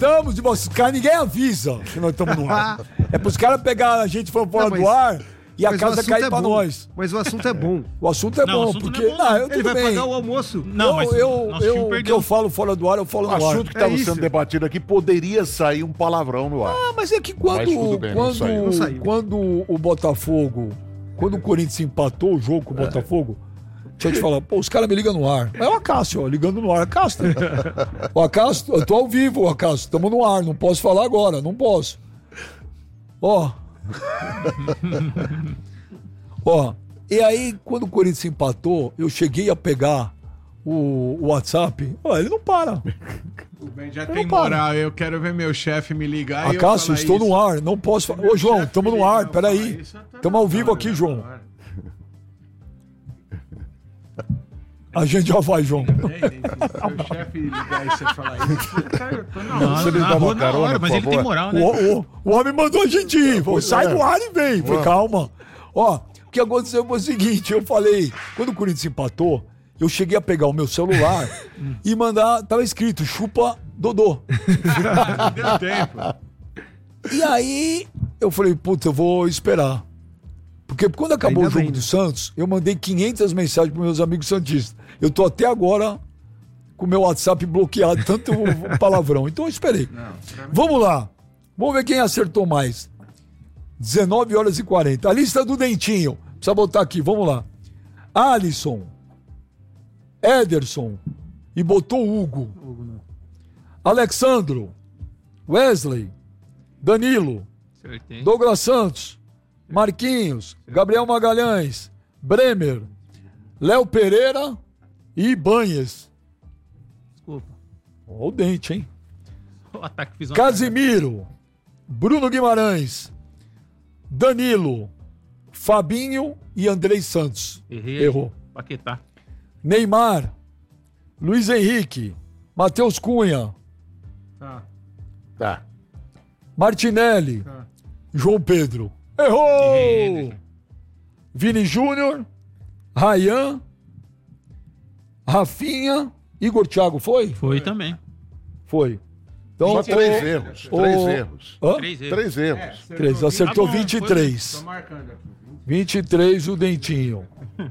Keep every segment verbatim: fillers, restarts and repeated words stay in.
estamos de vocês. Cara, ninguém avisa que nós estamos no ar. É pros caras pegar a gente fora Não, mas- do ar e a Mas o casa assunto cair é pra bom. nós. Mas o assunto é bom. O assunto é Não, o bom, assunto não é porque. bom, Não, não. eu Ele tudo vai bem. pagar o almoço. Não, eu, mas eu, nosso eu, time o que perdeu. eu falo fora do ar, eu falo O no ar. assunto que É estava isso. sendo debatido aqui poderia sair um palavrão no ar. Ah, mas é que quando, Mas tudo bem, não quando, saiu. Não saiu. quando o Botafogo, quando o Corinthians empatou o jogo com o Botafogo, deixa eu te falar, pô, os caras me ligam no ar. É o Acácio, ó, ligando no ar. Acácio, o Acácio, eu tô ao vivo, o Acácio, estamos no ar, não posso falar agora, não posso. Ó. Ó, e aí, quando o Corinthians empatou, eu cheguei a pegar o, o WhatsApp, ó, ele não para. O Ben já Eu tem não paro. moral, eu quero ver meu chefe me ligar e eu Acácio, falar estou isso. no ar, não posso falar. Ô, João, estamos no ar, peraí. Estamos ao vivo aqui, João. A gente já vai, João. Meu chefe ligar e você falar isso. Cara, eu tô na Não, Você me na dá uma rua, na carona, hora, mas por ele tem favor? moral, né? O, o- o homem mandou a gente ir. Falou, sai do ar e vem. Falei, calma. Ó, o que aconteceu foi o seguinte: eu falei, quando o Corinthians empatou, eu cheguei a pegar o meu celular e mandar. Tava escrito, chupa Dodô. Deu tempo. E aí eu falei, puta, eu vou esperar. Porque quando acabou Ainda o jogo bem, do né? Santos, eu mandei quinhentas mensagens para meus amigos santistas. Eu tô até agora com o meu WhatsApp bloqueado, tanto o palavrão. Então eu esperei. Vamos lá. Vamos ver quem acertou mais. dezenove horas e quarenta. A lista do Dentinho. Precisa botar aqui, vamos lá. Alisson. Ederson. E botou Hugo. Alexandro. Wesley. Danilo. Acertei. Douglas Santos, Marquinhos, Gabriel Magalhães, Bremer, Léo Pereira e Ibanhes. Desculpa. Ó o dente, hein? O ataque fiz uma Casimiro, Bruno Guimarães, Danilo, Fabinho e Andrei Santos. Errei. Errou. Paquetá. Neymar, Luiz Henrique, Matheus Cunha, Tá. Tá. Martinelli, Tá. João Pedro. Errou! Errei. Vini Júnior, Rayan, Rafinha, Igor Thiago, foi? Foi também. Foi. Então, Só três o- erros. o- Três erros. Hã? Três erros. Três erros. Três, acertou Tá bom, vinte e Tô três. marcando aqui. vinte e três o Dentinho.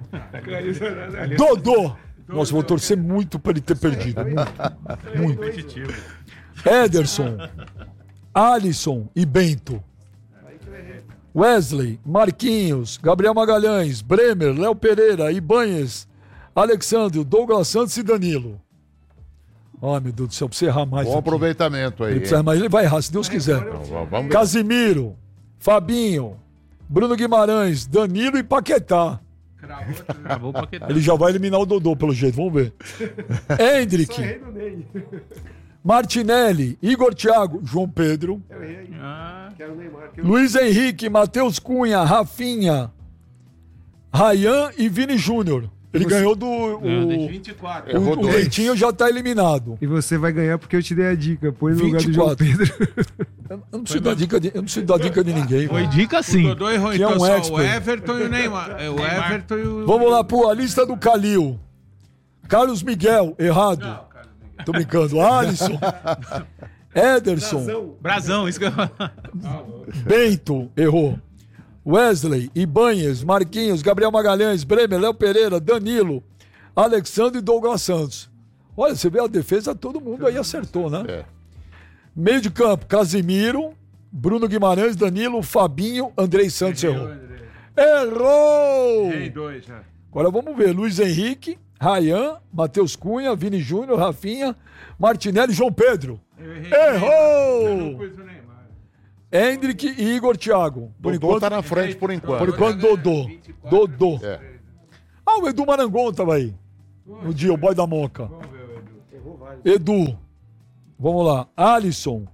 Dodô! Nossa, vou torcer muito para ele ter perdido. Muito. Competitivo. Ederson, Alisson e Bento. Wesley, Marquinhos, Gabriel Magalhães, Bremer, Léo Pereira, Ibanhes, Alexandre, Douglas Santos e Danilo. Ai, meu Deus do céu, precisa errar mais. Bom aqui. aproveitamento aí. Ele precisa errar mais, ele vai errar, se Deus quiser. Então, vamos- vamos ver. Casimiro, Fabinho, Bruno Guimarães, Danilo e Paquetá. Acabou o Paquetá. Ele já vai eliminar o Dodô, pelo jeito, vamos ver. Hendrick, Martinelli, Igor Thiago, João Pedro, Ah, Luiz Henrique, Matheus Cunha, Rafinha, Rayan e Vini Júnior. Ele ganhou do. O, Ganhou do vinte e quatro. o, Errou o dois. Dentinho já tá eliminado. E você vai ganhar porque eu te dei a dica. Põe no lugar do João vinte e quatro. Pedro. Eu não preciso dar dica de, eu não preciso dar dica de ninguém. foi velho. dica O sim. Dodô errou, Que é então um só o expert. Everton e o Neymar. É, o Neymar. Everton e o... Vamos lá, pô, a lista do Calil. Carlos Miguel, errado. Tô brincando. Alisson. Ederson. Brasão, isso que eu... Bento, errou. Wesley, Ibanhes, Marquinhos, Gabriel Magalhães, Bremer, Léo Pereira, Danilo, Alexandre e Douglas Santos. Olha, você vê a defesa, todo mundo aí acertou, né? É. Meio de campo, Casimiro, Bruno Guimarães, Danilo, Fabinho, Andrei Santos errou. Errou! Errei dois já. Agora vamos ver. Luiz Henrique, Rayan, Matheus Cunha, Vini Júnior, Rafinha, Martinelli e João Pedro. Eu errei. Eu não Errou! pus o Neymar. Hendrick e Igor Thiago. Por Dodô enquanto, tá na frente por enquanto. por enquanto Dodô. Dodô. É. Ah, o Edu Marangon tava aí. No dia, o boy da Moca. Vamos ver o Edu. Edu. Vamos lá. Alisson.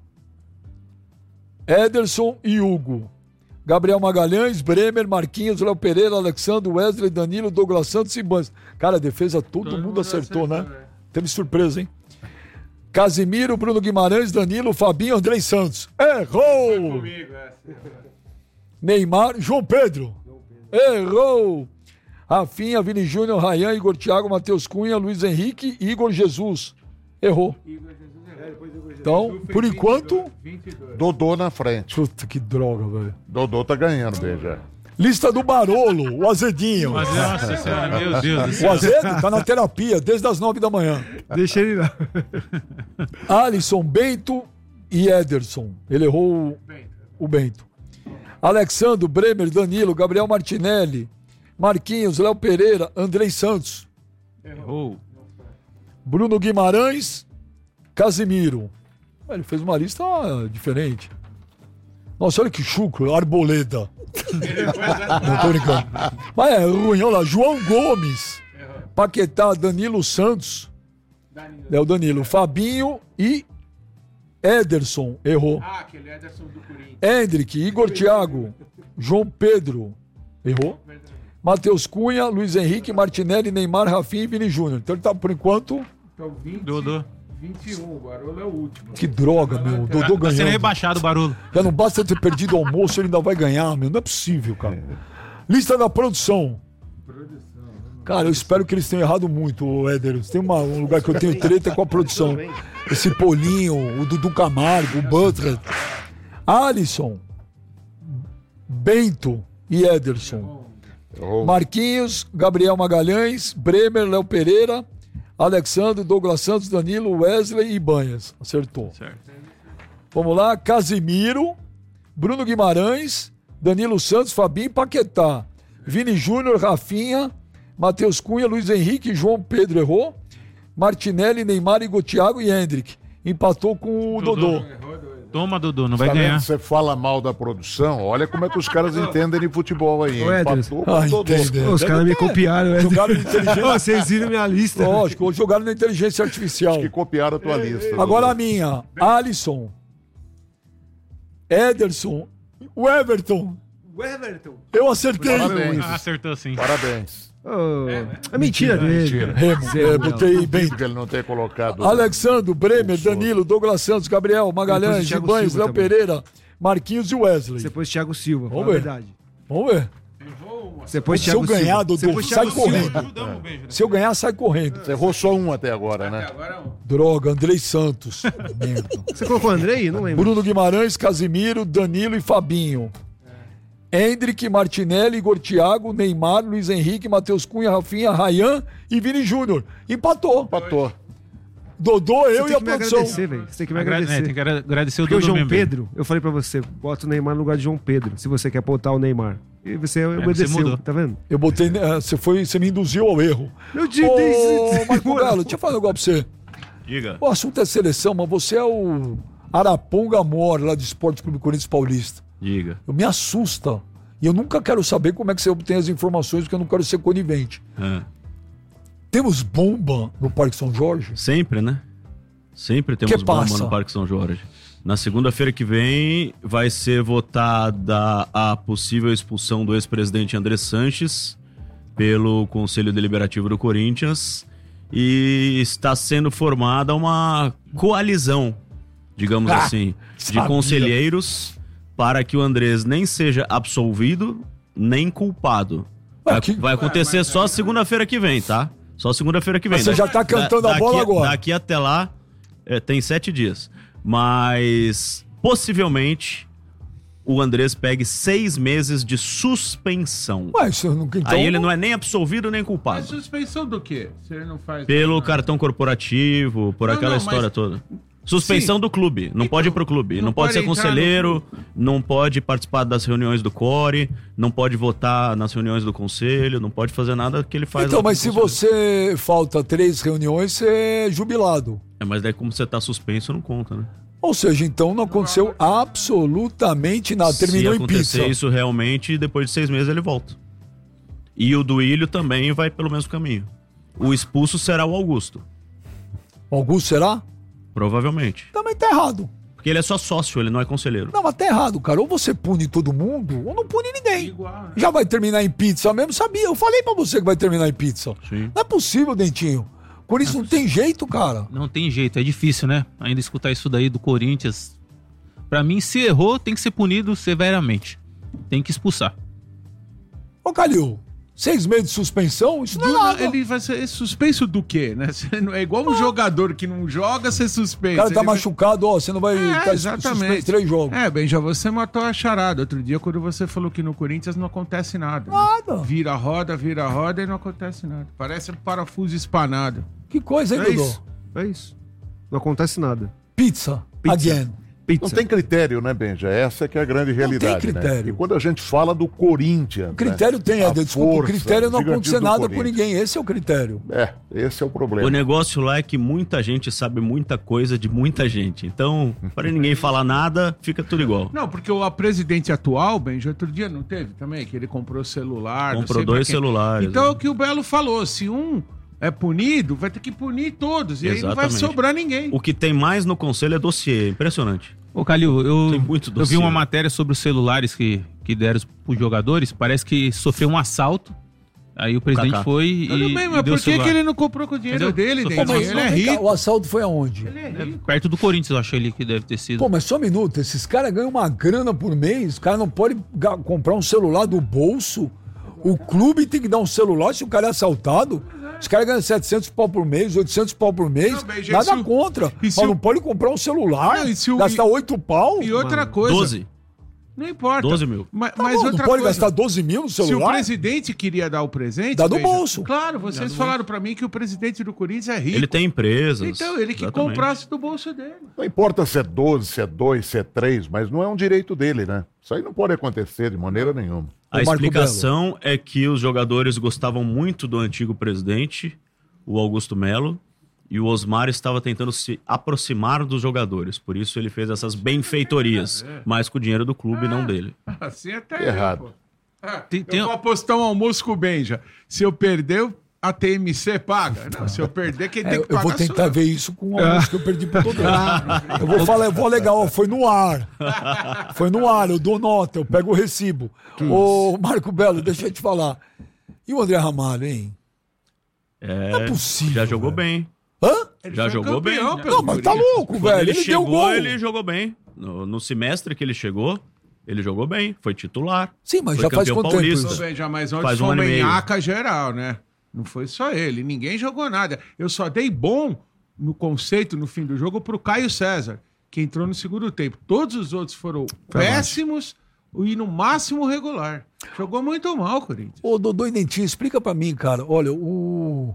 Ederson e Hugo. Gabriel Magalhães, Bremer, Marquinhos, Léo Pereira, Alexandre, Wesley, Danilo, Douglas Santos e Bans. Cara, a defesa todo, Todo mundo, mundo acertou, acertou, né? é. Teve surpresa, hein? Casimiro, Bruno Guimarães, Danilo, Fabinho, Andrei Santos. Errou! Comigo, essa. Neymar, João Pedro. Errou! Rafinha, Vini Júnior, Rayan, Igor Thiago, Matheus Cunha, Luiz Henrique e Igor Jesus. Errou. Igor Jesus errou. Então, por enquanto, vinte e dois. Dodô na frente. puta que droga, velho. Dodô tá ganhando bem já. Lista do Barolo, o Azedinho. Mas, nossa senhora, meu Deus do O céu. Azedo tá na terapia desde as nove da manhã. Deixa ele lá. Alisson, Bento e Ederson. Ele errou o, o Bento. Alexandre, Bremer, Danilo, Gabriel Martinelli, Marquinhos, Léo Pereira, Andrei Santos, Errou. Bruno Guimarães, Casimiro. Ele fez uma lista diferente. Nossa, olha que chucro, Arboleda. Não tô brincando. Mas é ruim, olha lá. João Gomes, Paquetá, Danilo Santos, é o Danilo, Fabinho e Ederson, errou. Ah, aquele Ederson do Corinthians. Hendrick, Igor Thiago, João Pedro, errou. Matheus Cunha, Luiz Henrique, Martinelli, Neymar, Rafinha e Vini Júnior. Então ele tá, por enquanto, Então, vinte, Dodô. vinte e um. O Barolo é o último. que droga, meu. O Dodô Tá sendo ganhando. rebaixado o Barolo. Já não basta ter perdido o almoço, ele ainda vai ganhar, meu. Não é possível, cara. Lista da produção. Cara, eu espero que eles tenham errado muito, Éder. Tem uma, um lugar que eu tenho treta com a produção. Esse Polinho, o Dudu Camargo, o Butler. Alisson, Bento e Ederson. Oh, Marquinhos, Gabriel Magalhães, Bremer, Léo Pereira, Alexandre, Douglas Santos, Danilo, Wesley e Banhas. Acertou. Certo. Vamos lá, Casimiro, Bruno Guimarães, Danilo Santos, Fabinho e Paquetá. Vini Júnior, Rafinha, Matheus Cunha, Luiz Henrique, João Pedro errou. Martinelli, Neymar, Igor Thiago e Hendrick. Empatou com o Dodô. Dodô. Toma, Dodô, não vai tá vendo? ganhar. Você fala mal da produção, olha como é que os caras entendem de futebol aí. Ô, Éder. Empatou com Ah, o Dodô. entende. Ô, os caras me copiaram, Éder. Jogaram de inteligência. Ô, vocês viram minha lista. Lógico, jogaram na inteligência artificial. Que copiaram a tua lista. Agora a Dodô. minha. Alisson, Ederson, o Everton. O Everton. Eu acertei. Parabéns. Ah, acertou sim. Parabéns. Oh, é mentira dele. Remo, é, botei bem. Porque ele não ter colocado. Alexandre, Bremer, Danilo, Douglas Santos, Gabriel, Magalhães, Depois o Thiago Gibanhes, Silva Léo também. Pereira, Marquinhos e Wesley. Você pôs Thiago Silva, Vamos fala a ver. verdade. Vamos ver. Você pôs Se eu Thiago ganhar, Silva. Você Dodô, pôs sai Thiago Silva. correndo. Ajudamos o beijo, né? Se eu ganhar, sai correndo. Você errou só um até agora, né? Agora é um. Droga, Andrei Santos. Merda. Você colocou o Andrei? Não lembro. Bruno Guimarães, Casimiro, Danilo e Fabinho. Hendrick, Martinelli, Igor Thiago, Neymar, Luiz Henrique, Matheus Cunha, Rafinha, Rayan e Vini Júnior. Empatou. Empatou. Dodô, eu Você e a tem que me produção. agradecer, velho. Você tem que me Agrade- agradecer. é, tem que agra- agradecer o Porque o Dodô João mesmo, velho. Pedro, eu falei pra você, bota o Neymar no lugar de João Pedro, se você quer botar o Neymar. E você você obedeceu, mudou. tá vendo? Eu botei. eh, Você, foi, você me induziu ao erro. Eu te Ô, dei... Marco Galo, deixa eu falar um negócio pra você. Diga. O assunto é seleção, mas você é o Araponga Mor, lá do Esporte Clube Corinthians Paulista. Diga. Eu me assusta. E eu nunca quero saber como é que você obtém as informações, porque eu não quero ser conivente. Ah, Temos bomba no Parque São Jorge? sempre, né? Sempre temos Que bomba passa? no Parque São Jorge. Na segunda-feira que vem vai ser votada a possível expulsão do ex-presidente André Sanches pelo Conselho Deliberativo do Corinthians e está sendo formada uma coalizão, digamos Ah, assim, de sabia. conselheiros para que o Andrés nem seja absolvido nem culpado. Ué, Vai, que- vai acontecer só segunda-feira que vem, tá? Só segunda-feira que vem. Mas você já tá cantando a bola daqui, agora. Daqui até lá é, tem sete dias. Mas possivelmente o Andrés pegue seis meses de suspensão. Ué, isso eu nunca. Então, Aí ele não é nem absolvido nem Mas culpado. suspensão do quê? Se ele não faz. Pelo nada. cartão corporativo, por Não, aquela não, história mas- toda. Suspensão Sim. do clube. Não Então, pode ir pro clube. Não, não pode, pode ser entrar no conselheiro, não pode participar das reuniões do Core, não pode votar nas reuniões do conselho, não pode fazer nada que ele faz. Então, lá mas no se conselho. você falta três reuniões, você é jubilado. É, mas daí como você tá suspenso, não conta, né? Ou seja, então não aconteceu absolutamente nada. Terminou Se em acontecer pizza. isso realmente, depois de seis meses ele volta. E o Duílio também vai pelo mesmo caminho. O expulso será o Augusto, Augusto, será? provavelmente. Também tá errado. Porque ele é só sócio, ele não é conselheiro. Não, mas tá errado, cara. Ou você pune todo mundo, ou não pune ninguém. Igual, né? Já vai terminar em pizza mesmo, sabia? Eu falei pra você que vai terminar em pizza. Sim. Não é possível, Dentinho. Por isso não tem jeito, cara. Não tem jeito, é difícil, né? Ainda escutar isso daí do Corinthians. Pra mim, se errou, tem que ser punido severamente. Tem que expulsar. Ô, Calil, Seis meses de suspensão? Isso não é Do- nada. Ele vai ser suspenso do quê, né? Você não- É igual um jogador que não joga, você O suspenso. cara tá Ele vai- machucado, ó, você não vai É, tá exatamente. suspenso três jogos. É, bem, já você matou a charada. Outro dia, quando você falou que no Corinthians não acontece nada. né? Nada. Vira a roda, vira a roda e não acontece nada. Parece um parafuso espanado. Que coisa, hein, É Dodô? isso. É isso. Não acontece nada. Pizza, Pizza. again. Pizza. Não tem critério, né, Benja? Essa é que é a grande realidade. critério. Né? E quando a gente fala do Corinthians. O critério né? tem, A Éder, desculpa, o força, critério é não gigantismo acontecer do nada com Corinthians. ninguém. Esse é o critério. É, esse é o problema. O negócio lá é que muita gente sabe muita coisa de muita gente. Então, para ninguém falar nada, fica tudo igual. Não, porque o a presidente atual, bem, já outro dia não teve também, que ele comprou celular. não Comprou sei pra dois quem. celulares. Então é né? o que o Belo falou, se um é punido, vai ter que punir todos. E aí não vai Exatamente. sobrar ninguém. O que tem mais no conselho é dossiê. Impressionante. Ô, Calil, eu, Tem muito eu dossiê. vi uma matéria sobre os celulares que, que deram pros jogadores. Parece que sofreu um assalto. Aí o presidente Kaká. foi e, Tudo bem, e mas deu por o que, celular. que ele não comprou com o dinheiro Entendeu? dele, Pô, Dentinho? mas Ele é vem cá, rico. o assalto foi aonde? Ele é rico. Perto do Corinthians, eu achei ele que deve ter sido. Pô, mas só um minuto, esses caras ganham uma grana por mês, os caras não podem ga- comprar um celular do bolso. O clube tem que dar um celular se o cara é assaltado. Os caras ganham setecentos pau por mês, oitocentos pau por mês. Não, bem, gente, nada se o- contra. e Mas se o- não pode comprar um celular, Não, e se o- gastar e- oito pau. E outra coisa. doze. Não importa. doze mil. Mas, Tá mas bom, não outra pode coisa. gastar doze mil no Se o celular? presidente queria dar o presente. Dá do veja, bolso. Claro, vocês falaram pra mim que o presidente do Corinthians é rico. Ele tem empresas. Então, ele que Exatamente. comprasse do bolso dele. Não importa se é doze, se é dois, se é três, mas não é um direito dele, né? Isso aí não pode acontecer de maneira nenhuma. A O Marco explicação é que os jogadores gostavam muito do antigo presidente, o Augusto Melo, e o Osmar estava tentando se aproximar dos jogadores. Por isso ele fez essas benfeitorias, mas com o dinheiro do clube, não dele. Assim até Errado. eu, pô. Ah, Tem- eu tem- vou apostar um almoço com o Benja. Se eu perder, a T M C paga. Não, se eu perder, quem É, tem que eu pagar vou sou tentar eu. ver isso com o almoço que eu perdi pro todo mundo. Eu vou falar, eu vou alegar, ó, foi no ar. Foi no ar, eu dou nota, eu pego o recibo. Ô, Marco Belo, deixa eu te falar. E o André Ramalho, hein? É, Não é possível, já jogou velho. bem. Hã? Ele Já foi jogou bem. campeão pelo Não, mas tá Corinthians. louco, Quando velho. ele Ele, chegou, deu gol. ele jogou bem. No, no semestre que ele chegou, ele jogou bem. Foi titular. Sim, mas Foi já faz campeão quanto tempo paulista. isso? Ô, Benja, mas ontem Faz um foi ano e meio. menhaca geral, né? Não foi só ele. Ninguém jogou nada. Eu só dei bom no conceito, no fim do jogo, pro Caio César, que entrou no segundo tempo. Todos os outros foram péssimos e no máximo regular. Jogou muito mal, Corinthians. Ô, Dodô e Dentinho, explica pra mim, cara. Olha, o.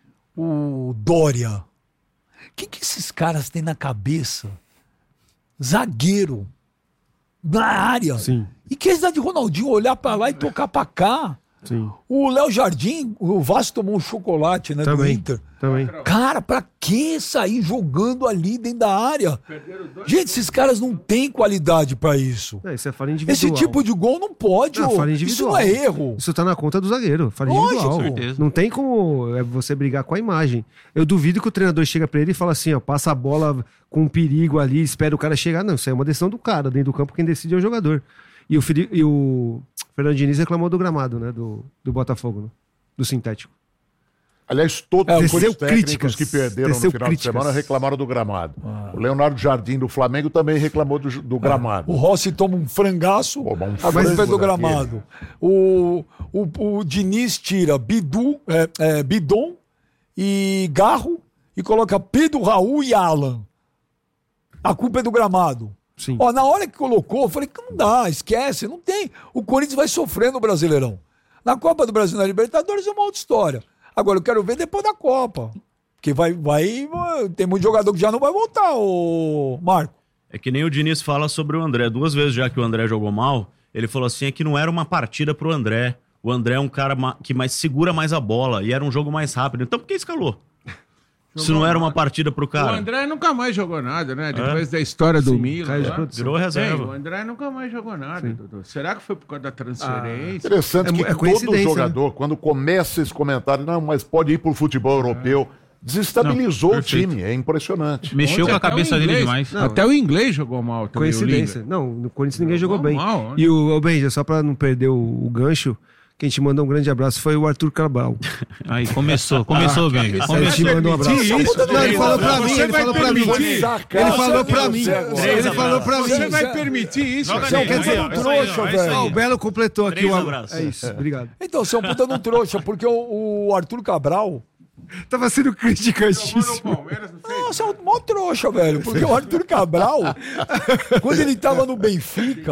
O Dória. O que, que esses caras têm na cabeça? Zagueiro. Na área. Sim. E que esse de Ronaldinho olhar pra lá e tocar pra cá? Sim. O Léo Jardim, o Vasco tomou um chocolate, né, do Também. Inter. Também. Cara, pra que sair jogando ali dentro da área? Gente, esses caras não têm qualidade pra isso. É, isso é falha individual. Esse tipo de gol não pode, Não, ô. falha Isso individual. não é erro. Isso tá na conta do zagueiro. Falha Lógico. individual. Certeza. Não tem como é, você brigar com a imagem. Eu duvido que o treinador chega pra ele e fala assim, ó, passa a bola com um perigo ali, espera o cara chegar. Não, isso é uma decisão do cara. Dentro do campo, quem decide é o jogador. E o, Fili- e o Fernando Diniz reclamou do gramado, né? Do, do Botafogo, né? Do sintético. Aliás, todos É, os teceu técnicos críticas, que perderam teceu no final críticas. de semana reclamaram do gramado. O Leonardo Jardim do Flamengo também reclamou do, do gramado. O Rossi toma um frangaço, Pô, mas um agora frango perde o daquele. gramado. O, o, o Diniz tira Bidu, é, é, Bidon e Garro e coloca Pedro, Raul e Alan. A culpa é do gramado. Sim. Ó, na hora que colocou, eu falei que não dá, esquece, não tem. O Corinthians vai sofrer no Brasileirão. Na Copa do Brasil, na Libertadores, é uma outra história. Agora, eu quero ver depois da Copa. Porque vai, vai, tem muito jogador que já não vai voltar, ô Marco. É que nem o Diniz fala sobre o André. Duas vezes já que o André jogou mal, ele falou assim, é que não era uma partida pro André. O André é um cara ma- que mais segura mais a bola e era um jogo mais rápido. Então por que escalou? Se não era uma partida pro O cara. André nunca mais jogou nada, né? Depois da história do Milo. caiu de lá. produção. Virou Sim, o reserva. André nunca mais jogou nada, Dudu. Será que foi por causa da transferência? Interessante É que mu- é todo coincidência, jogador, quando começa esse comentário, não, mas pode ir pro futebol europeu, desestabilizou Não, o perfeito. time, é impressionante. Mexeu Ontem com a até o cabeça dele inglês- demais. Não, até o inglês jogou mal também. Coincidência. o Não, no Corinthians ninguém jogou, Jogou bem. mal, né? E o, o Benja, só pra não perder o, o gancho, quem te mandou um grande abraço foi o Arthur Cabral. Aí, começou, começou, bem. Ele Começou. te mandou um abraço. Isso, Não, ele falou pra mim, Você ele vai falou pra mim. permitir? Ele falou pra mim. Ele falou pra mim. Você vai permitir isso? Joga Você é um nele, puta aí, de ó, um isso aí, trouxa, ó, isso aí. velho. Ah, o Belo completou aqui Três o abraços. É isso, obrigado. Então, você é um puta de um trouxa, porque o, o Arthur Cabral... Tava sendo criticadíssimo. Palmeiras, não fez? Não, você é um mó trouxa, velho. Porque o Arthur Cabral, quando ele tava no Benfica,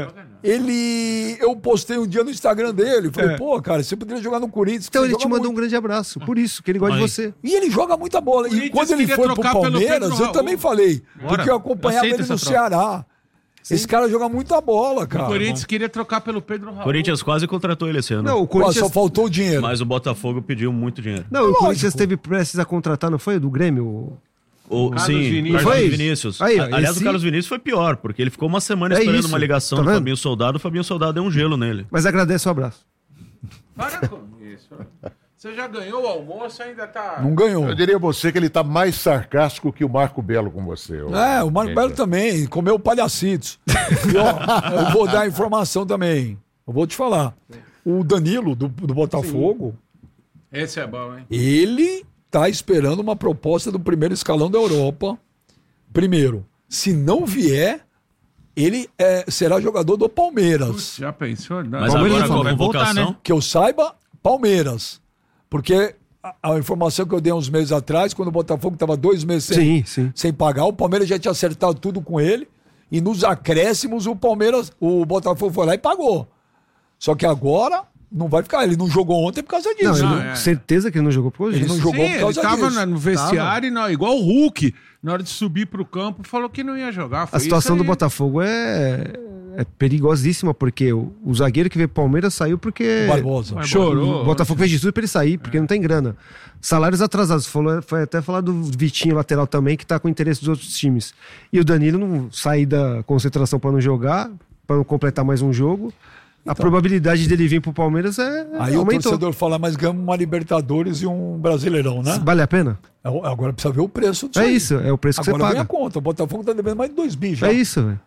ele. Eu postei um dia no Instagram dele. Falei, É. pô, cara, você poderia jogar no Corinthians. Então você ele joga te mandou muito. um grande abraço. Por isso, que ele gosta Aí. de você. E ele joga muita bola. E Corinthians quando ele queria foi pro trocar pelo Palmeiras, Pedro eu Raul. também falei. Bora. Porque eu acompanhava Aceita ele no essa troca. Ceará. Esse cara joga muita bola, O cara. Corinthians queria trocar pelo Pedro Raul. Corinthians quase contratou ele esse ano. Não, o Pô, Corinthians. só faltou o dinheiro. Mas o Botafogo pediu muito dinheiro. Não, o Lógico. Corinthians teve prestes a contratar, não foi? O do Grêmio? O, Carlos sim, Vinícius. o Carlos Foi? Vinícius. Aí, ó, A- Aliás, esse- o Carlos Vinícius foi pior, porque ele ficou uma semana É esperando isso, uma ligação tá do vendo? Fabinho Soldado. O Fabinho Soldado deu um gelo nele. Mas agradece o abraço. Para com isso. Você já ganhou o almoço, ainda tá... Não ganhou. Eu diria a você que ele tá mais sarcástico que o Marco Belo com você. ô. É, o Marco Belo também, comeu palhacitos. E, ó, eu vou dar informação também. Eu vou te falar. O Danilo, do, do Botafogo, Esse é bom, hein? ele tá esperando uma proposta do primeiro escalão da Europa. Primeiro, se não vier, ele é, será jogador do Palmeiras. Já pensou? Não. Mas Palmeiras agora com a vai voltar, convocação... né? Que eu saiba, Palmeiras. Porque a, a informação que eu dei uns meses atrás, quando o Botafogo estava dois meses sem, Sim, sim. sem pagar, o Palmeiras já tinha acertado tudo com ele. E nos acréscimos, o Palmeiras, o Botafogo foi lá e pagou. Só que agora não vai ficar. Ele não jogou ontem por causa Não, disso. ele Não, não- é. certeza que ele não jogou por causa Ele disso. não jogou Sim, por causa ele tava disso. na- no vestiário, e na- igual o Hulk, na hora de subir pro campo, falou que não ia jogar. Foi A situação isso do aí. Botafogo é, é perigosíssima, porque o, o zagueiro que veio pro Palmeiras saiu porque. Barbosa. Chorou. O Botafogo fez de tudo pra ele sair, porque não tem grana. Salários atrasados. Falou, foi até falar do Vitinho, lateral também, que tá com interesse dos outros times. E o Danilo não sair da concentração pra não jogar, pra não completar mais um jogo. A probabilidade dele vir pro Palmeiras é Aí o aumentou. torcedor fala, mas ganhamos uma Libertadores e um Brasileirão, né? Vale a pena? Agora precisa ver o preço disso É aí. isso, é o preço que Agora você vem a paga. conta. O Botafogo tá devendo mais de dois bi já. É isso, velho.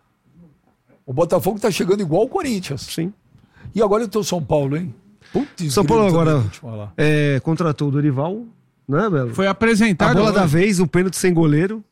O Botafogo tá chegando igual o Corinthians. Sim. E agora eu tô São Paulo, hein? Putz, São Paulo grilo também, agora vou te falar. é, contratou o Dorival, né, Belo? Foi A apresentado. bola da hoje. vez, o pênalti sem goleiro.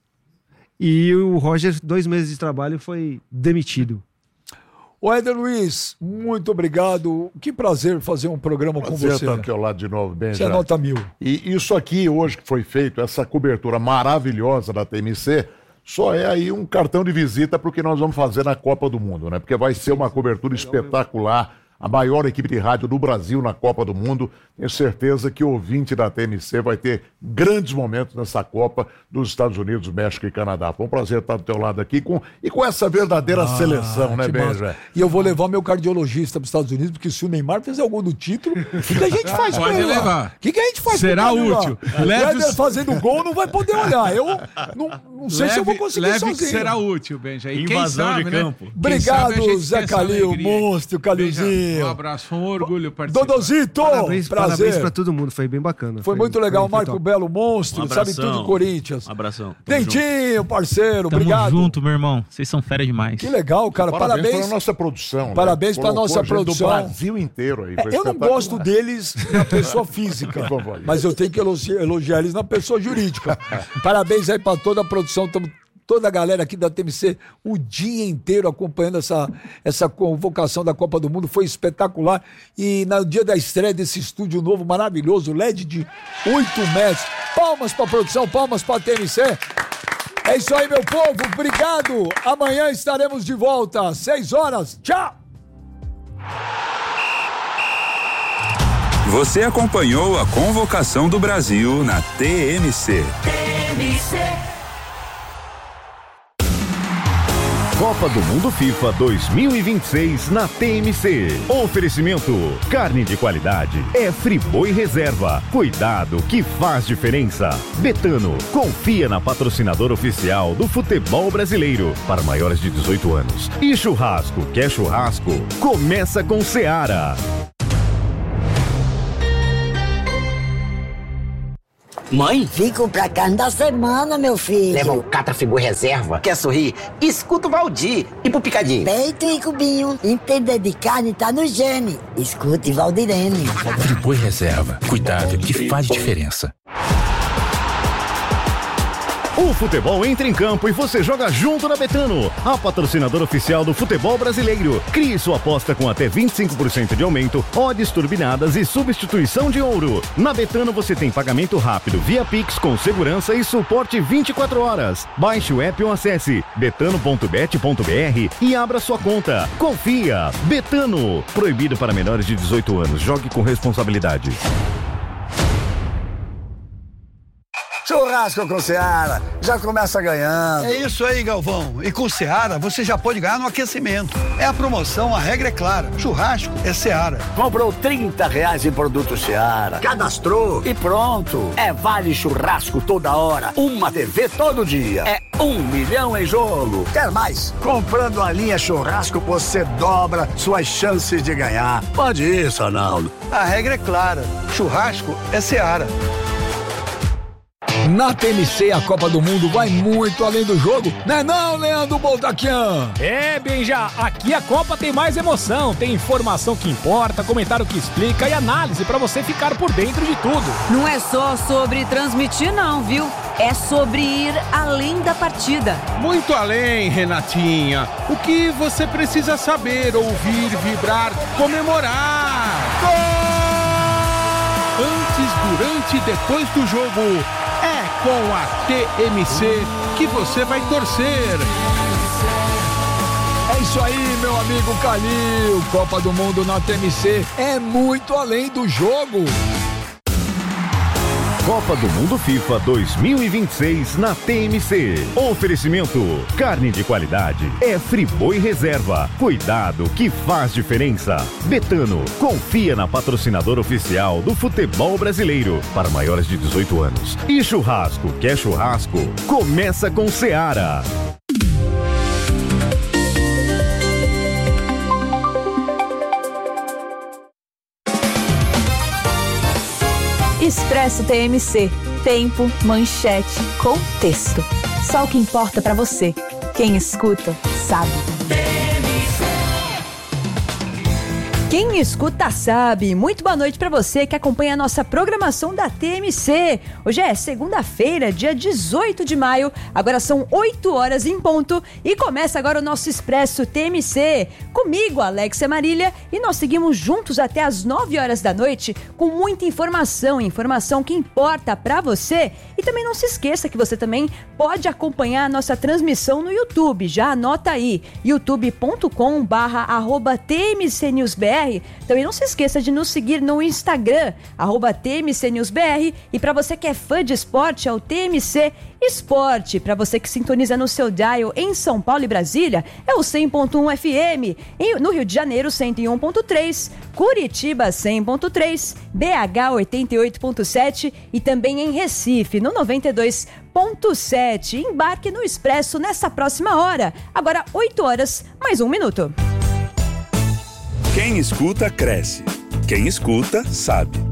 E o Roger, dois meses de trabalho, foi demitido. Ô, Éder Luiz, muito obrigado. Que prazer fazer um programa com Prazer você. estar do teu lado de novo, bem Você é nota mil. E isso aqui hoje que foi feito, essa cobertura maravilhosa da T M C, só é aí um cartão de visita para o que nós vamos fazer na Copa do Mundo, né? Porque vai ser uma cobertura espetacular, a maior equipe de rádio do Brasil na Copa do Mundo. Tenho certeza que o ouvinte da T M C vai ter grandes momentos nessa Copa dos Estados Unidos, México e Canadá. Foi um prazer estar do teu lado aqui com, e com essa verdadeira seleção, né, Ah, Que massa. Benja? E eu vou levar meu cardiologista para os Estados Unidos, porque se o Neymar fizer algum do título, o que, que a gente faz com Pode ele lá? levar. O que, que a gente faz Será com ele lá? útil. O Leve Éder os- fazendo gol não vai poder olhar. Eu não, não sei se eu vou conseguir leve sozinho. que será útil, Benja. E quem Invasão sabe, de né? campo. Quem Obrigado, sabe a gente Zé tem essa Calil, alegria aí. monstro, Calilzinho. Benja, um abraço, foi um orgulho participar. Dodozito, Parabéns, prazer. parabéns pra todo mundo, foi bem bacana. Foi muito legal, foi Marco top. Belo, monstro, Um sabe abração. tudo do Corinthians. Um abração. Tamo junto. Dentinho, parceiro, Tamo obrigado. junto, meu irmão. Vocês são fera demais. Que legal, cara. Parabéns, Parabéns. pela nossa produção. né? Parabéns pra Colocou nossa gente produção. do Brasil inteiro aí. É, Foi eu não espetacular. gosto deles na pessoa física, mas eu tenho que elogi- elogiar eles na pessoa jurídica. Parabéns aí pra toda a produção, tamo, toda a galera aqui da T M C o dia inteiro acompanhando essa, essa convocação da Copa do Mundo, foi espetacular. E no dia da estreia desse estúdio novo, maravilhoso, L E D de oito metros. Palmas pra produção, palmas pra T M C. É isso aí, meu povo, obrigado. Amanhã estaremos de volta, seis horas. Tchau! Você acompanhou a convocação do Brasil na T M C. Copa do Mundo FIFA dois mil e vinte e seis na T M C. Oferecimento: carne de qualidade é Friboi Reserva. Cuidado que faz diferença. Betano, confia na patrocinadora oficial do futebol brasileiro para maiores de dezoito anos. E churrasco, quer churrasco? Começa com Seara. Mãe? Fico pra carne da semana, meu filho. Leva o Catra Friboi Reserva. Quer sorrir? Escuta o Valdir. E pro picadinho? Peito e cubinho. Entender de carne tá no gene. Escute Valdirene. Friboi Reserva. Cuidado que faz diferença. O futebol entra em campo e você joga junto na Betano, a patrocinadora oficial do futebol brasileiro. Crie sua aposta com até vinte e cinco por cento de aumento, odds turbinadas e substituição de ouro. Na Betano você tem pagamento rápido via Pix com segurança e suporte vinte e quatro horas. Baixe o app ou acesse betano ponto bet ponto br e abra sua conta. Confia! Betano. Proibido para menores de dezoito anos. Jogue com responsabilidade. Churrasco com Seara, já começa ganhando. É isso aí, Galvão. E com Seara, você já pode ganhar no aquecimento. É a promoção, a regra é clara. Churrasco é Seara. Comprou trinta reais em produto Seara, cadastrou e pronto. É vale churrasco toda hora, uma T V todo dia. É um milhão em jogo. Quer mais? Comprando a linha churrasco, você dobra suas chances de ganhar. Pode isso, Arnaldo. A regra é clara. Churrasco é Seara. Na T M C, a Copa do Mundo vai muito além do jogo, né não, Leandro Boldaquian? É, Benja, aqui a Copa tem mais emoção, tem informação que importa, comentário que explica e análise pra você ficar por dentro de tudo. Não é só sobre transmitir não, viu? É sobre ir além da partida. Muito além, Renatinha. O que você precisa saber, ouvir, vibrar, comemorar. Gol! Antes, durante e depois do jogo. É com a T M C que você vai torcer. É isso aí, meu amigo Calil. Copa do Mundo na T M C é muito além do jogo. Copa do Mundo FIFA dois mil e vinte e seis na T M C. Oferecimento: carne de qualidade é Friboi Reserva. Cuidado que faz diferença. Betano, confia na patrocinadora oficial do futebol brasileiro para maiores de dezoito anos. E churrasco, quer churrasco? Começa com Seara. Expresso T M C. Tempo, manchete, contexto. Só o que importa pra você. Quem escuta, sabe. Quem escuta sabe. Muito boa noite pra você que acompanha a nossa programação da T M C. Hoje é segunda-feira, dia dezoito de maio. Agora são oito horas em ponto e começa agora o nosso Expresso T M C. Comigo, Alexia Marília, e nós seguimos juntos até as nove horas da noite com muita informação, informação que importa pra você. E também não se esqueça que você também pode acompanhar a nossa transmissão no YouTube. Já anota aí, youtube ponto com barra arroba T M C News B R. Também não se esqueça de nos seguir no Instagram, arroba T M C News B R. E para você que é fã de esporte, é o T M C Esporte. Para você que sintoniza no seu dial em São Paulo e Brasília, é o cem ponto um F M. Em, no Rio de Janeiro, cento e um ponto três. Curitiba, cem ponto três. B H, oitenta e oito ponto sete. E também em Recife, no noventa e dois ponto sete. Embarque no Expresso nessa próxima hora. Agora, oito horas, mais um minuto. Quem escuta, cresce. Quem escuta, sabe.